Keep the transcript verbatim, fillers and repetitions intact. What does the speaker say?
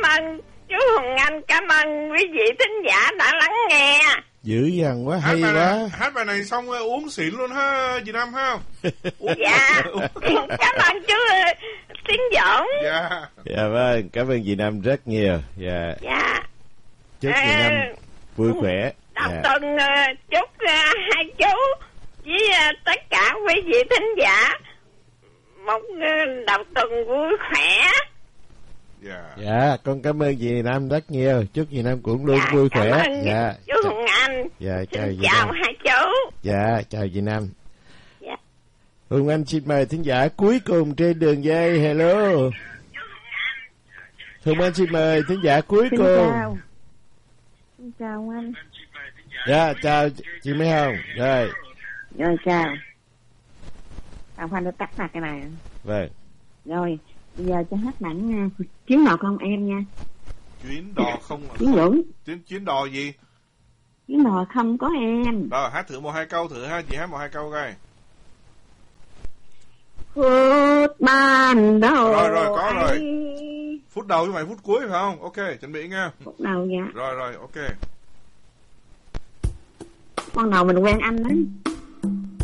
ơn chú Hùng Anh, cảm ơn quý vị thính giả đã lắng nghe. Dữ dằn quá, hay hát quá. Này, hát bài này xong uống xịn luôn ha, chị Năm ha. Dạ, cảm ơn chú Tiến Dũng. Dạ. Dạ vâng, cảm ơn chị Năm rất nhiều. Dạ. Dạ. Chúc chị Năm vui khỏe. Đầu Dạ. tuần chúc uh, hai chú với uh, tất cả quý vị thính giả một uh, đầu tuần vui khỏe. Dạ. Dạ, con cảm ơn chị Năm rất nhiều. Chúc chị Năm cũng luôn Dạ, vui cảm khỏe. ơn Dạ. chú Hùng Anh. Dạ, chào Xin chị chào Năm. hai chú. Dạ, chào chị Năm. Dạ. Hùng Anh xin mời thính giả cuối cùng trên đường dây. Hello. Hùng Anh xin mời thính giả cuối Xin cùng. chào. Xin chào anh. Dạ, chào chị Mỹ Hồng. Rồi. Rồi chào. Tao khoan nó tắt ra cái này. Vâng. Rồi, bây giờ cho hát bản uh, chuyến đò không em nha. Chuyến đò không à? Chuyến Dũng. Chuyến, chuyến đò gì? Chuyến đò không có em. Rồi, hát thử một hai câu thử ha, chị hát một hai câu coi. Phút ban đầu. Rồi, rồi, có rồi. ấy. Phút đầu chứ phải phút cuối phải không? Ok, chuẩn bị nha. Phút đầu dạ. Rồi, rồi, ok. Ban đầu mình quen anh đấy.